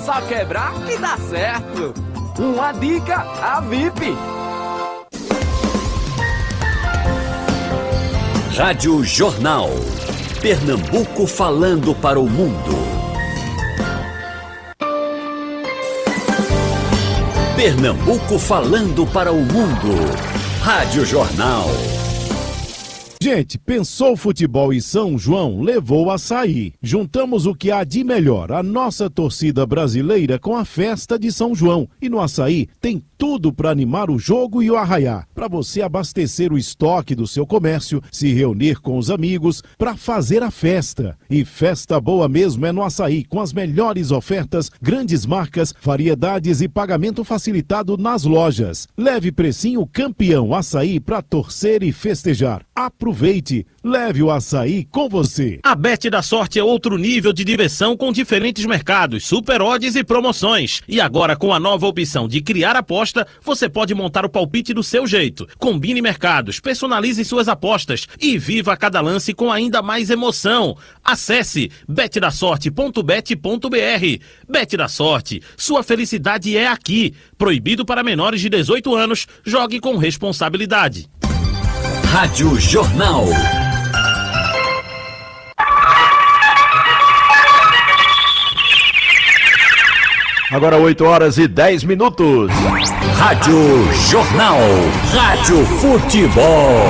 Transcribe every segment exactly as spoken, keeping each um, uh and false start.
só quebrar que dá certo. Uma dica, a V I P. Rádio Jornal. Pernambuco falando para o mundo. Pernambuco falando para o mundo. Rádio Jornal. Gente, pensou futebol e São João, levou açaí. Juntamos o que há de melhor, a nossa torcida brasileira com a festa de São João. E no açaí tem tudo para animar o jogo e o arraiá. Para você abastecer o estoque do seu comércio, se reunir com os amigos, para fazer a festa. E festa boa mesmo é no açaí, com as melhores ofertas, grandes marcas, variedades e pagamento facilitado nas lojas. Leve precinho campeão açaí para torcer e festejar. Aproveite, leve o açaí com você. A Bet da Sorte é outro nível de diversão com diferentes mercados, super odds e promoções. E agora com a nova opção de criar aposta, você pode montar o palpite do seu jeito. Combine mercados, personalize suas apostas e viva cada lance com ainda mais emoção. Acesse bet da sorte ponto bet ponto br. Bet da Sorte, sua felicidade é aqui. Proibido para menores de dezoito anos, jogue com responsabilidade. Rádio Jornal. Agora oito horas e dez minutos. Rádio Jornal. Rádio Futebol.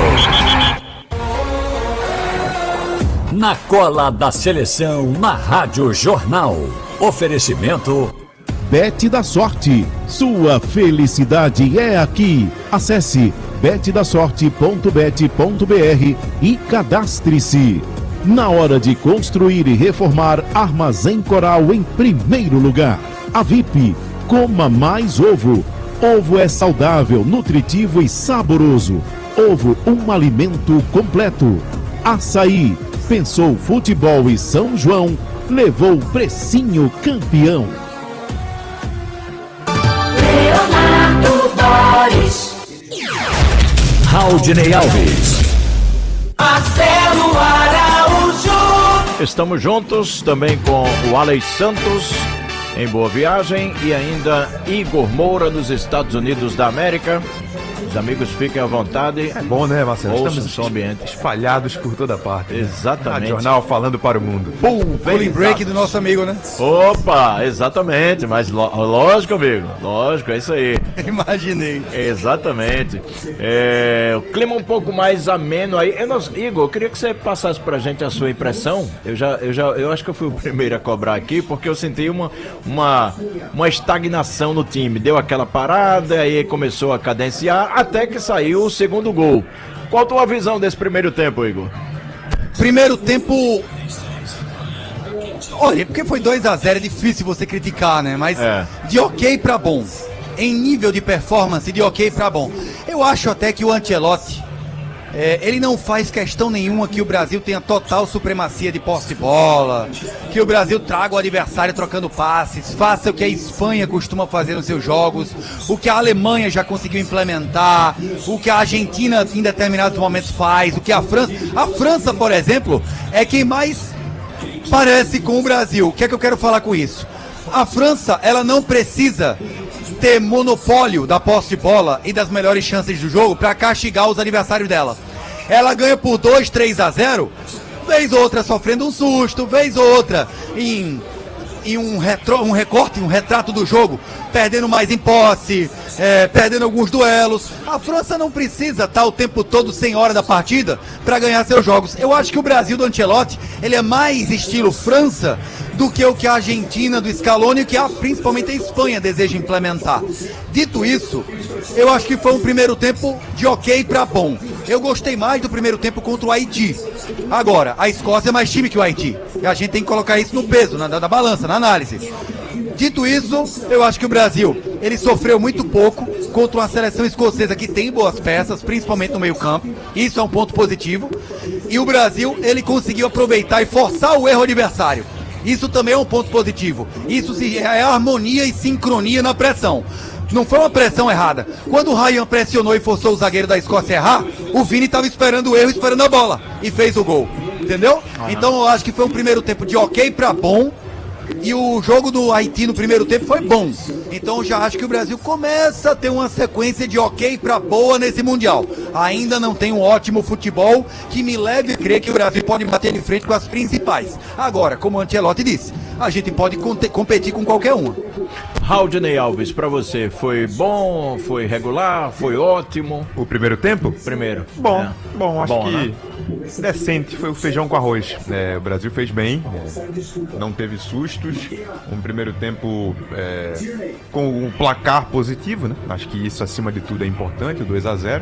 Na cola da seleção, na Rádio Jornal. Oferecimento Bet da Sorte. Sua felicidade é aqui. Acesse bet da sorte ponto bet ponto br e cadastre-se. Na hora de construir e reformar, Armazém Coral em primeiro lugar. A V I P, coma mais ovo. Ovo é saudável, nutritivo e saboroso. Ovo, um alimento completo. Açaí, pensou futebol e São João, levou precinho campeão. Leonardo Boris. Raudinei Alves. Marcelo Araújo. Estamos juntos também com o Alex Santos em Boa Viagem e ainda Igor Moura nos Estados Unidos da América. Os amigos fiquem à vontade. É bom, né, Marcelo? Ouçam Estamos o som ambiente. espalhados por toda parte. Né? Exatamente. Rádio Jornal falando para o mundo. Pulling break do nosso amigo, né? Opa, exatamente. Mas lo- lógico, amigo. Lógico, é isso aí. Imaginei. Exatamente. É, o clima um pouco mais ameno aí. Eu não, Igor, eu queria que você passasse pra gente a sua impressão. Eu já, eu já, eu acho que eu fui o primeiro a cobrar aqui, porque eu senti uma, uma, uma estagnação no time. Deu aquela parada, aí começou a cadenciar, até que saiu o segundo gol. Qual a tua visão desse primeiro tempo, Igor? Primeiro tempo... Olha, porque foi dois a zero, é difícil você criticar, né? Mas É. de ok pra bom. Em nível de performance, de ok pra bom. Eu acho até que o Ancelotti, é, ele não faz questão nenhuma que o Brasil tenha total supremacia de posse de bola, que o Brasil traga o adversário trocando passes, faça o que a Espanha costuma fazer nos seus jogos, o que a Alemanha já conseguiu implementar, o que a Argentina em determinados momentos faz, o que a França... A França, por exemplo, é quem mais parece com o Brasil. O que é que eu quero falar com isso? A França, ela não precisa ter monopólio da posse de bola e das melhores chances do jogo para castigar os adversários dela. Ela ganha por dois, três a zero, vez ou outra sofrendo um susto, vez ou outra em, em um, retro, um recorte, um retrato do jogo, perdendo mais em posse, é, perdendo alguns duelos. A França não precisa estar o tempo todo sem hora da partida para ganhar seus jogos. Eu acho que o Brasil do Ancelotti, ele é mais estilo França do que o que a Argentina do Scaloni e que a, principalmente a Espanha deseja implementar. Dito isso, eu acho que foi um primeiro tempo de ok para bom. Eu gostei mais do primeiro tempo contra o Haiti. Agora, a Escócia é mais time que o Haiti. E a gente tem que colocar isso no peso, na, na balança, na análise. Dito isso, eu acho que o Brasil, ele sofreu muito pouco contra uma seleção escocesa que tem boas peças, principalmente no meio campo. Isso é um ponto positivo. E o Brasil, ele conseguiu aproveitar e forçar o erro adversário. Isso também é um ponto positivo. Isso é harmonia e sincronia na pressão. Não foi uma pressão errada. Quando o Ryan pressionou e forçou o zagueiro da Escócia a errar, o Vini estava esperando o erro, esperando a bola. E fez o gol. Entendeu? Então eu acho que foi um primeiro tempo de ok pra bom. E o jogo do Haiti no primeiro tempo foi bom. Então já acho que o Brasil começa a ter uma sequência de ok pra boa nesse Mundial. Ainda não tem um ótimo futebol que me leve a crer que o Brasil pode bater de frente com as principais. Agora, como o Ancelotti disse, a gente pode conte- competir com qualquer uma. Raudney Alves, pra você, foi bom, foi regular, foi ótimo? O primeiro tempo? Primeiro. Bom, É. bom, acho Bom, que né? decente, foi o feijão com arroz. É, o Brasil fez bem, é, não teve sustos. Um primeiro tempo é, com um placar positivo, né? Acho que isso acima de tudo é importante, o dois a zero.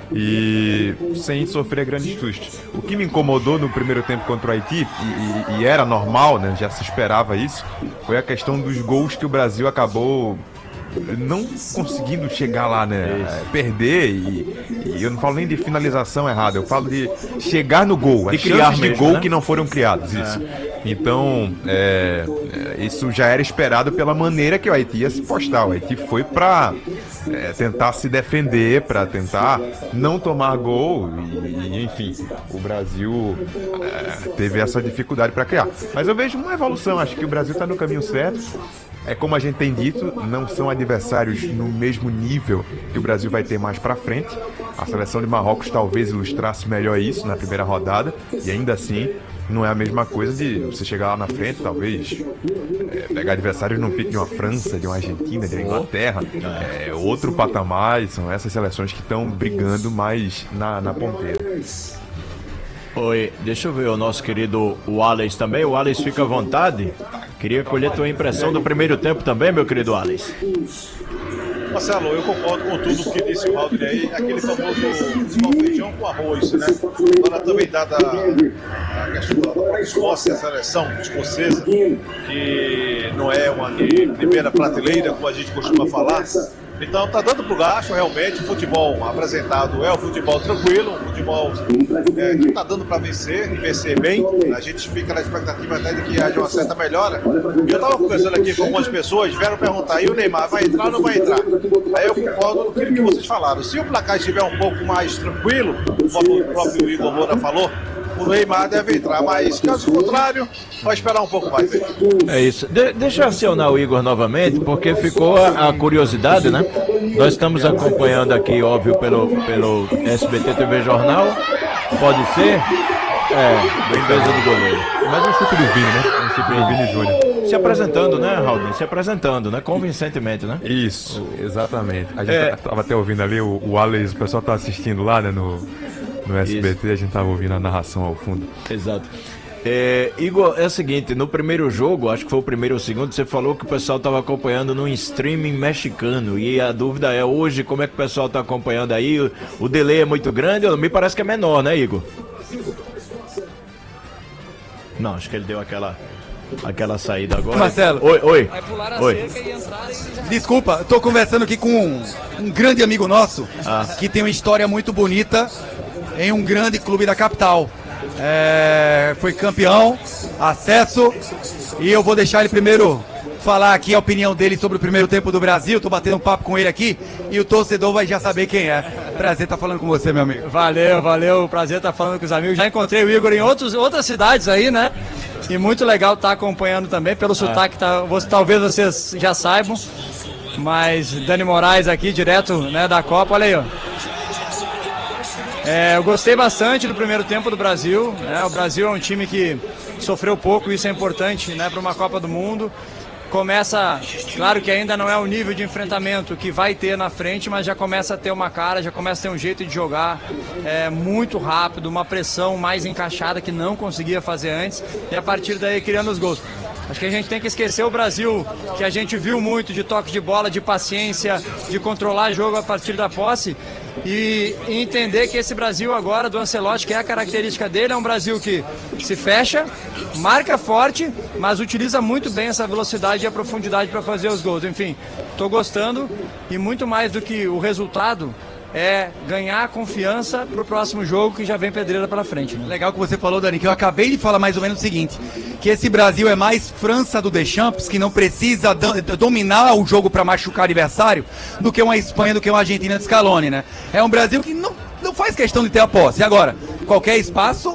E sem sofrer grandes sustos. O que me incomodou no primeiro tempo contra o Haiti, e, e- e era normal, né? Já se esperava isso, foi a questão dos gols que o Brasil acabou não conseguindo chegar lá, né? É, perder e, e eu não falo nem de finalização errada, eu falo de chegar no gol, De as criar chances de mesmo, gol né? que não foram criadas, isso. Então, é, é, isso já era esperado pela maneira que o Haiti ia se postar. O Haiti foi para é, tentar se defender, para tentar não tomar gol e, e, enfim, o Brasil é, teve essa dificuldade para criar. Mas eu vejo uma evolução, acho que o Brasil está no caminho certo. É como a gente tem dito, não são adversários no mesmo nível que o Brasil vai ter mais pra frente. A seleção de Marrocos talvez ilustrasse melhor isso na primeira rodada, e ainda assim não é a mesma coisa de você chegar lá na frente, talvez é, pegar adversários no pique de uma França, de uma Argentina, de uma Inglaterra. É outro patamar, e são essas seleções que estão brigando mais na, na ponteira. Oi, deixa eu ver o nosso querido Wallace também. O Wallace, fica à vontade. Queria colher tua impressão do primeiro tempo também, meu querido Wallace. Marcelo, eu concordo com tudo que disse o Raudney aí, aquele famoso feijão com arroz, né? Agora também dada a questão da Escócia, a seleção escocesa, que não é uma de primeira prateleira, como a gente costuma falar. Então tá dando pro gasto, realmente, o futebol apresentado é um futebol tranquilo, um futebol é, que tá dando para vencer, e vencer bem. A gente fica na expectativa até de que haja uma certa melhora. E eu tava conversando aqui com algumas pessoas, vieram perguntar, e o Neymar vai entrar ou não vai entrar? Aí eu concordo com aquilo que vocês falaram. Se o placar estiver um pouco mais tranquilo, como o próprio Igor Moura falou, o Neymar deve entrar, mas caso contrário, vai esperar um pouco mais. É isso. De- deixa eu acionar o Igor novamente, porque ficou a, a curiosidade, né? Nós estamos acompanhando aqui, óbvio, pelo, pelo S B T T V Jornal. Pode ser? É, defesa do goleiro. Mas um chute do Vini, né? Um chute do Vini Júnior. Se apresentando, né, Raul? Se apresentando, né? Convincentemente, né? Isso, exatamente. A gente É. tava até ouvindo ali, o, o Alex, o pessoal tá assistindo lá, né, no, no S B T, a gente tava ouvindo a narração ao fundo. Exato. É, Igor, é o seguinte, no primeiro jogo, acho que foi o primeiro ou o segundo, você falou que o pessoal estava acompanhando no streaming mexicano, e a dúvida é hoje, como é que o pessoal está acompanhando aí? O, o delay é muito grande? Me parece que é menor, né, Igor? Não, acho que ele deu aquela, aquela saída agora. Marcelo. Oi, oi. Vai pular a Oi. cerca e entrar e... Desculpa, eu tô conversando aqui com um, um grande amigo nosso, Ah. que tem uma história muito bonita em um grande clube da capital. É, foi campeão, acesso, e eu vou deixar ele primeiro falar aqui a opinião dele sobre o primeiro tempo do Brasil. Tô batendo um papo com ele aqui e o torcedor vai já saber quem é. Prazer estar falando com você, meu amigo. Valeu, valeu, prazer estar falando com os amigos. Já encontrei o Igor em outros, outras cidades aí, né? E muito legal estar acompanhando também, pelo sotaque, tá, você, talvez vocês já saibam. Mas Dani Moraes aqui, direto, né, da Copa, olha aí, ó. É, eu gostei bastante do primeiro tempo do Brasil, né? O Brasil é um time que sofreu pouco, isso é importante, né, para uma Copa do Mundo. Começa, claro que ainda não é o nível de enfrentamento que vai ter na frente, mas já começa a ter uma cara, já começa a ter um jeito de jogar é, muito rápido, uma pressão mais encaixada que não conseguia fazer antes, e a partir daí criando os gols. Acho que a gente tem que esquecer o Brasil, que a gente viu muito de toque de bola, de paciência, de controlar jogo a partir da posse, e entender que esse Brasil agora do Ancelotti, que é a característica dele, é um Brasil que se fecha, marca forte, mas utiliza muito bem essa velocidade e a profundidade para fazer os gols. Enfim, estou gostando, e muito mais do que o resultado é ganhar confiança pro próximo jogo, que já vem pedreira pela frente, né? Legal que você falou, Dani, que eu acabei de falar mais ou menos o seguinte, que esse Brasil é mais França do Deschamps, que não precisa do- dominar o jogo para machucar o adversário, do que uma Espanha, do que uma Argentina de Scaloni, né? É um Brasil que não, não faz questão de ter a posse. Agora, qualquer espaço,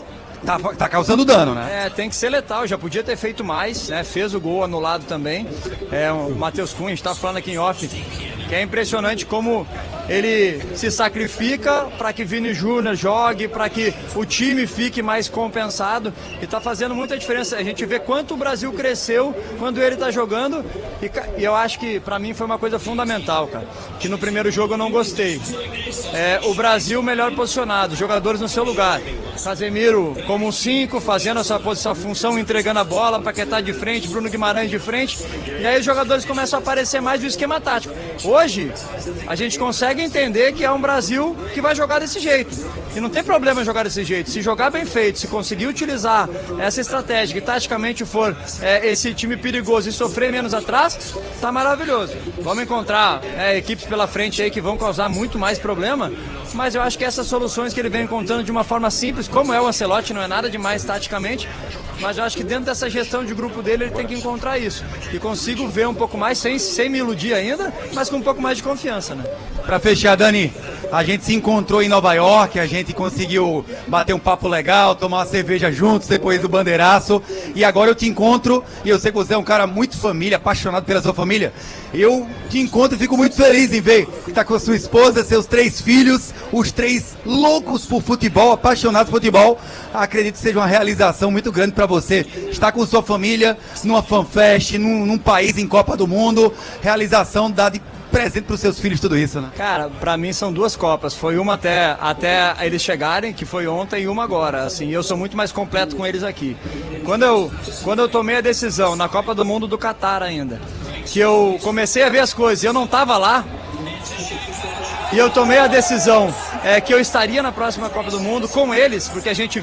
tá, tá causando dano, né? É, tem que ser letal, já podia ter feito mais, né? Fez o gol anulado também. É, o Matheus Cunha, a gente tá falando aqui em off, que é impressionante como ele se sacrifica para que Vini Júnior jogue, para que o time fique mais compensado, e tá fazendo muita diferença. A gente vê quanto o Brasil cresceu quando ele tá jogando, e, e eu acho que para mim foi uma coisa fundamental, cara, que no primeiro jogo eu não gostei. É, o Brasil melhor posicionado, jogadores no seu lugar. Casemiro como um cinco, fazendo essa posição, função, entregando a bola, Paquetá de frente, Bruno Guimarães de frente, e aí os jogadores começam a aparecer mais do esquema tático. Hoje, a gente consegue entender que é um Brasil que vai jogar desse jeito. E não tem problema jogar desse jeito. Se jogar bem feito, se conseguir utilizar essa estratégia e taticamente for é, esse time perigoso e sofrer menos atrás, tá maravilhoso. Vamos encontrar é, equipes pela frente aí que vão causar muito mais problema, mas eu acho que essas soluções que ele vem encontrando de uma forma simples, como é o Ancelotti, não é nada demais taticamente, mas eu acho que dentro dessa gestão de grupo dele ele tem que encontrar isso. E consigo ver um pouco mais, sem, sem me iludir ainda, mas com um pouco mais de confiança, né? Pra fechar, Dani, a gente se encontrou em Nova York, a gente conseguiu bater um papo legal, tomar uma cerveja juntos depois do bandeiraço, e agora eu te encontro, e eu sei que você é um cara muito família, apaixonado pela sua família. Eu te encontro e fico muito feliz em ver que tá com a sua esposa, seus três filhos, os três loucos por futebol, apaixonados por futebol. Acredito que seja uma realização muito grande para você estar com sua família numa fanfest, num, num país em Copa do Mundo. Realização dá de presente para os seus filhos tudo isso, né? Cara, pra mim são duas Copas. Foi uma até, até eles chegarem, que foi ontem, e uma agora. Assim, eu sou muito mais completo com eles aqui. Quando eu, quando eu tomei a decisão na Copa do Mundo do Catar ainda, que eu comecei a ver as coisas, eu não tava lá, e eu tomei a decisão é, que eu estaria na próxima Copa do Mundo com eles, porque a gente